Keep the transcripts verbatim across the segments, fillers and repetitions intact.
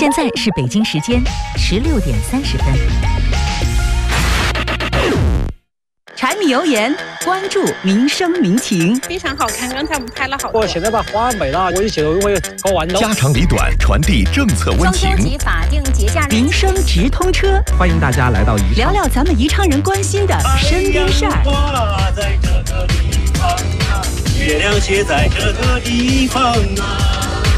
现在是北京时间十六点三十分。柴米油盐，关注民生民情， 非常好看。刚才我们拍了好多。我现在把花没了，我就觉得我搞完了。 家长里短，传递政策温情。 双休及法定节假日，民生直通车， 欢迎大家来到宜昌， 聊聊咱们宜昌人关心的身边事儿。 在这个地方啊，月亮写在这个地方啊。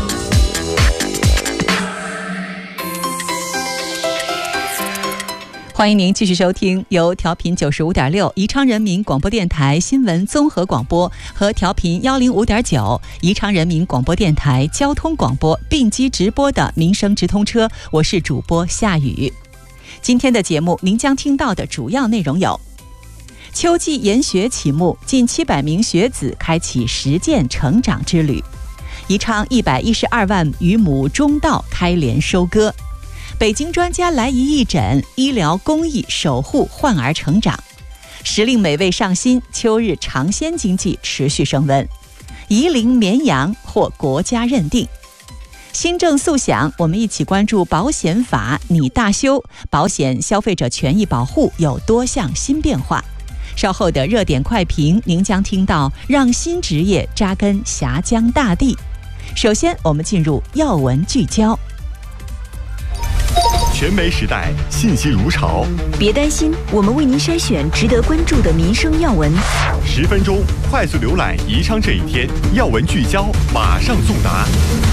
欢迎您继续收听由调频九十五点六宜昌人民广播电台新闻综合广播和调频幺零五点九宜昌人民广播电台交通广播并机直播的民生直通车，我是主播夏雨。今天的节目您将听到的主要内容有：秋季研学启幕，近七百名学子开启实践成长之旅；宜昌一百一十二万余亩中稻开镰收割。北京专家来宜义诊，医疗公益守护患儿成长。时令美味上新，秋日尝鲜经济持续升温。夷陵绵羊获国家认定。新政速响，我们一起关注保险法拟大修，保险消费者权益保护有多项新变化。稍后的热点快评，您将听到让新职业扎根峡江大地。首先，我们进入要闻聚焦。 全媒时代，信息如潮。 别担心，我们为您筛选值得关注的民生要闻。 十分钟快速浏览宜昌这一天，要闻聚焦，马上送达。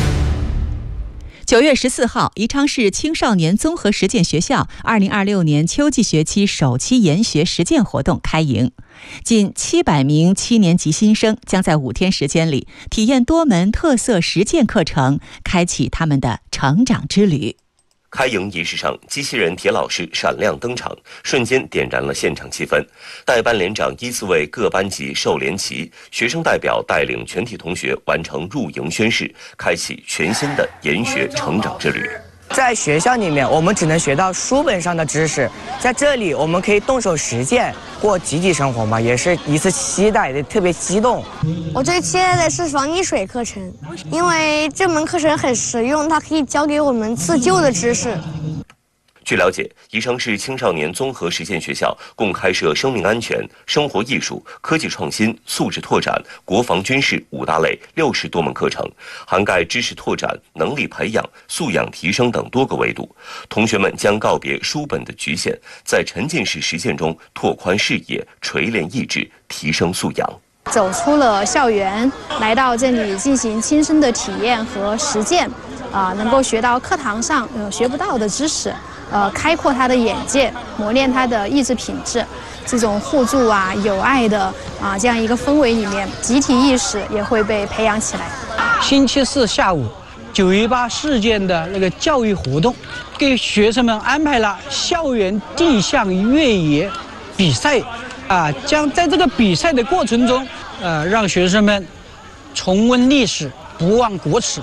九月十四号，宜昌市青少年综合实践学校二零二六年秋季学期首期研学实践活动开营，近七百名七年级新生将在五天时间里体验多门特色实践课程，开启他们的成长之旅。 开营仪式上，机器人铁老师闪亮登场，瞬间点燃了现场气氛。代班连长依次为各班级授连旗，学生代表带领全体同学完成入营宣誓，开启全新的研学成长之旅。 在学校里面，我们只能学到书本上的知识，在这里我们可以动手实践，过集体生活嘛，也是一次期待的，特别激动。 我最期待的是防溺水课程，因为这门课程很实用，它可以教给我们自救的知识。 据了解，宜昌市青少年综合实践学校共开设生命安全、生活艺术、科技创新、素质拓展、国防军事五大类六十多门课程，涵盖知识拓展、能力培养、素养提升等多个维度。同学们将告别书本的局限，在沉浸式实践中拓宽视野、锤炼意志、提升素养。 走出了校园，来到这里进行亲身的体验和实践，啊、呃，能够学到课堂上呃学不到的知识。呃，开阔他的眼界，磨练他的意志品质，这种互助啊、友爱的啊这样一个氛围里面，集体意识也会被培养起来。 星期四下午，九一八事件的那个教育活动，给学生们安排了校园地象越野比赛，啊，将在这个比赛的过程中，呃，让学生们重温历史，不忘国耻。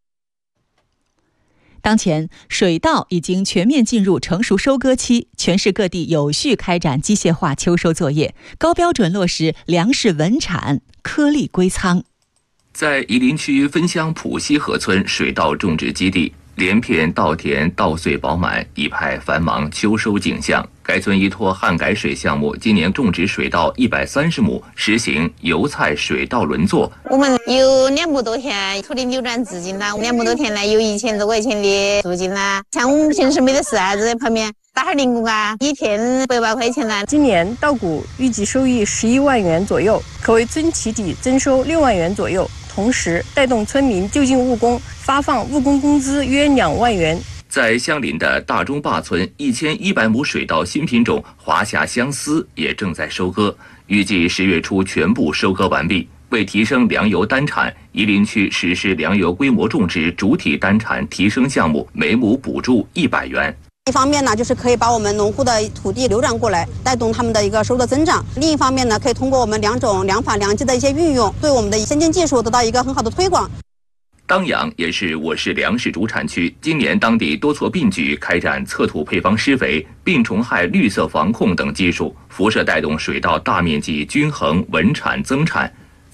当前，水稻已经全面进入成熟收割期，全市各地有序开展机械化秋收作业，高标准落实粮食稳产，颗粒归仓。 在夷陵区分乡浦西河村水稻种植基地，连片稻田稻穗饱满，一派繁忙秋收景象。该村依托旱改水项目，今年种植水稻一百三十亩，实行油菜水稻轮作。 我们有两亩多田，土地扭转资金啦，两亩多田呢有一千多块钱的租金啦。像我们平时没得事啊，就在旁边打下零工啊，一天百把块钱啦。 今年稻谷预计收益十一万元左右，可为村起底增收六万元左右，同时带动村民就近务工，发放务工工资约两万元。 在相邻的大中坝村，一千一百亩水稻新品种华夏相思也正在收割，预计十月初全部收割完毕。为提升粮油单产，夷陵区实施粮油规模种植主体单产提升项目，每亩补助一百元。 一方面呢，就是可以把我们农户的土地流转过来，带动他们的一个收入的增长；另一方面呢，可以通过我们两种粮法粮机的一些运用，对我们的先进技术得到一个很好的推广。 当阳也是我市粮食主产区，今年当地多措并举，开展测土配方施肥、病虫害绿色防控等技术，辐射带动水稻大面积均衡稳产增产。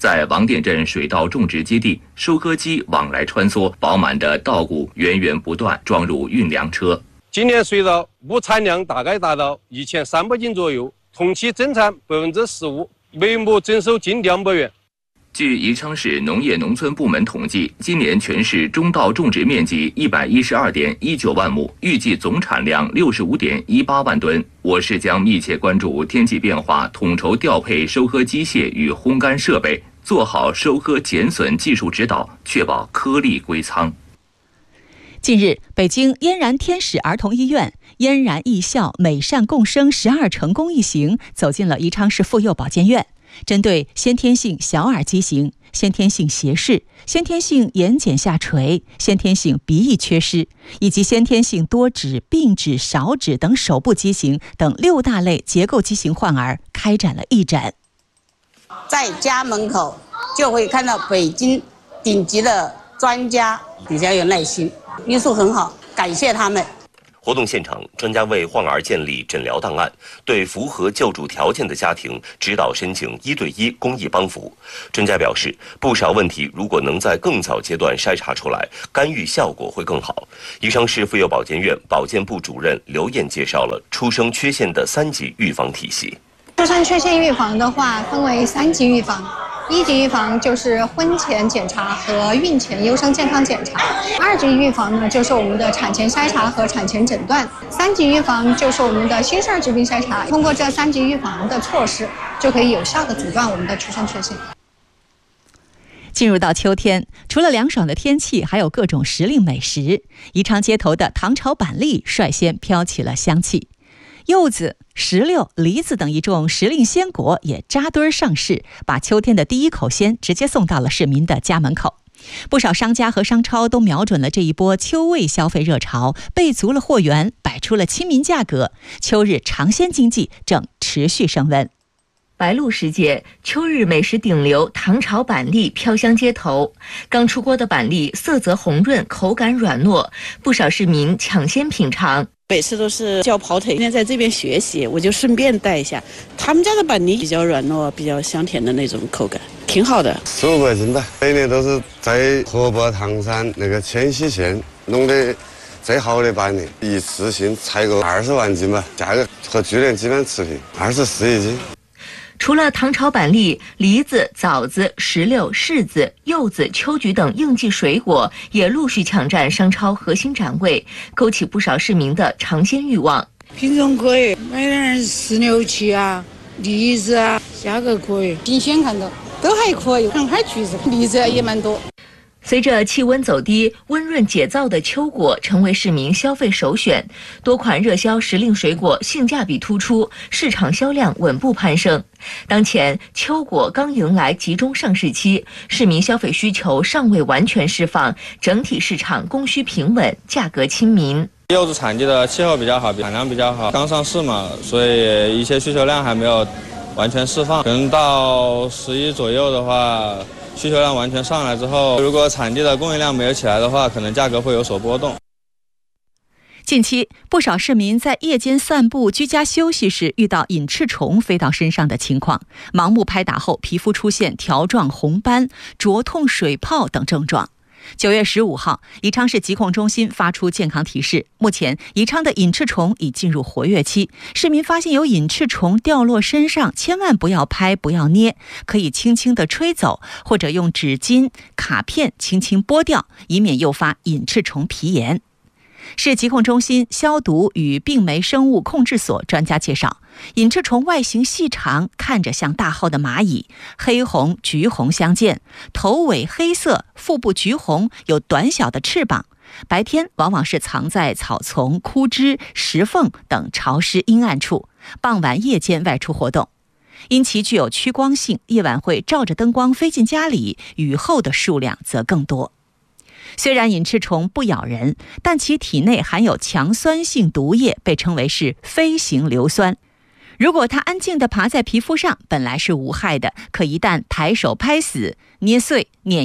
在王店镇水稻种植基地，收割机往来穿梭，饱满的稻谷源源不断装入运粮车。 今年水稻亩产量大概达到一千三百斤左右，同期增产百分之十五，每亩征收近两百元。 据宜昌市农业农村部门统计，今年全市中稻种植面积一百一十二点一九万亩，预计总产量六十五点一八万吨。我市将密切关注天气变化，统筹调配收割机械与烘干设备，做好收割减损技术指导，确保颗粒归仓。 近日，北京嫣然天使儿童医院嫣然艺校美善共生十二城公益行走进了宜昌市妇幼保健院，针对先天性小耳畸形、先天性斜视、先天性眼睑下垂、先天性鼻翼缺失以及先天性多指、并指、少指等手部畸形等六大类结构畸形患儿开展了义诊。 在家门口就会看到北京顶级的专家，比较有耐心，医术很好，感谢他们。 活动现场，专家为患儿建立诊疗档案，对符合救助条件的家庭指导申请一对一公益帮扶。专家表示，不少问题如果能在更早阶段筛查出来，干预效果会更好。宜昌市妇幼保健院保健部主任刘艳介绍了出生缺陷的三级预防体系。 出生缺陷预防的话，分为三级预防。一级预防就是婚前检查和孕前优生健康检查，二级预防呢就是我们的产前筛查和产前诊断，三级预防就是我们的新生儿疾病筛查。通过这三级预防的措施，就可以有效地阻断我们的出生缺陷。 进入到秋天，除了凉爽的天气，还有各种时令美食。宜昌街头的糖炒板栗率先飘起了香气。柚子、石榴、梨子等一众时令鲜果也扎堆上市，把秋天的第一口鲜直接送到了市民的家门口。不少商家和商超都瞄准了这一波秋味消费热潮，备足了货源，摆出了亲民价格。秋日尝鲜经济正持续升温。 白露时节，秋日美食顶流糖炒板栗飘香街头。刚出锅的板栗色泽红润，口感软糯，不少市民抢先品尝。 每次都是叫跑腿，今天在这边学习，我就顺便带一下。他们家的板栗比较软糯，比较香甜的那种口感，挺好的。 十五块斤吧，每年都是在河北唐山那个迁西县弄的最好的板栗，一次性采购二十万斤吧，价格和去年基本持平，二十四一斤。 除了糖炒板栗，梨子、枣子、石榴、柿子、柚子、秋菊等应季水果也陆续抢占商超核心展位，勾起不少市民的尝鲜欲望。 品种可以，买点石榴碴啊、梨子啊，价格可以，新鲜看到都还可以，看海橘子、梨子也蛮多。 随着气温走低，温润解燥的秋果成为市民消费首选。多款热销时令水果性价比突出，市场销量稳步攀升。当前秋果刚迎来集中上市期，市民消费需求尚未完全释放，整体市场供需平稳，价格亲民。 柚子产地的气候比较好，产量比较好，刚上市嘛，所以一些需求量还没有完全释放。可能到十一左右的话，需求量完全上来之后，如果产地的供应量没有起来的话，可能价格会有所波动。 近期，不少市民在夜间散步、居家休息时遇到隐翅虫飞到身上的情况，盲目拍打后皮肤出现条状红斑、灼痛、水泡等症状。九月十五号，宜昌市疾控中心发出健康提示，目前宜昌的隐翅虫已进入活跃期，市民发现有隐翅虫掉落身上，千万不要拍，不要捏，可以轻轻地吹走，或者用纸巾、卡片轻轻剥掉，以免诱发隐翅虫皮炎。市疾控中心消毒与病媒生物控制所专家介绍，隐翅虫外形细长，看着像大号的蚂蚁，黑红、橘红相间，头尾黑色，腹部橘红，有短小的翅膀。白天往往是藏在草丛、枯枝、石缝等潮湿阴暗处，傍晚夜间外出活动。因其具有趋光性，夜晚会照着灯光飞进家里，雨后的数量则更多。虽然隐翅虫不咬人，但其体内含有强酸性毒液，被称为是飞行硫酸。如果它安静地爬在皮肤上，本来是无害的，可一旦抬手拍死、捏碎、碾压，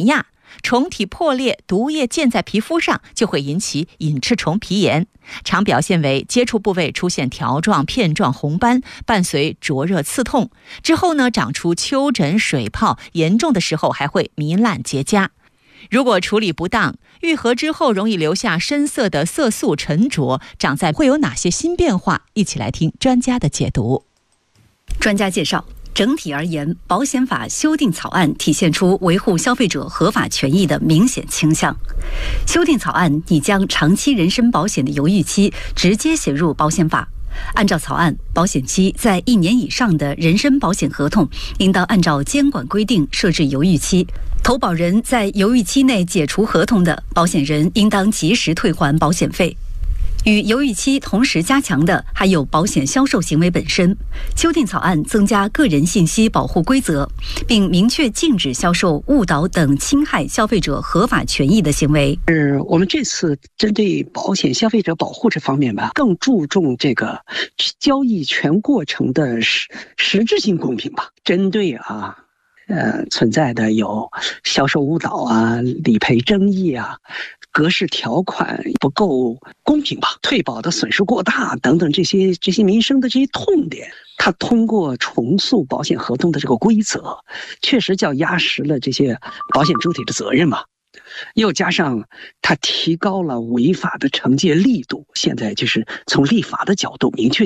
虫体破裂，毒液溅在皮肤上，就会引起隐翅虫皮炎，常表现为接触部位出现条状、片状红斑，伴随灼热刺痛，之后呢长出丘疹、水泡，严重的时候还会糜烂结痂。如果处理不当，愈合之后容易留下深色的色素沉着，长在会有哪些新变化？一起来听专家的解读。 专家介绍，整体而言，保险法修订草案体现出维护消费者合法权益的明显倾向。修订草案拟将长期人身保险的犹豫期直接写入保险法。按照草案，保险期在一年以上的人身保险合同，应当按照监管规定设置犹豫期。投保人在犹豫期内解除合同的，保险人应当及时退还保险费。与犹豫期同时加强的还有保险销售行为本身。修订草案增加个人信息保护规则，并明确禁止销售误导等侵害消费者合法权益的行为。 是我们这次针对保险消费者保护这方面吧，更注重这个交易全过程的实实质性公平吧。针对啊。呃，存在的有销售误导啊、理赔争议啊、格式条款不够公平吧、退保的损失过大等等这些这些民生的这些痛点，它通过重塑保险合同的这个规则，确实叫压实了这些保险主体的责任嘛。又加上它提高了违法的惩戒力度，现在就是从立法的角度明确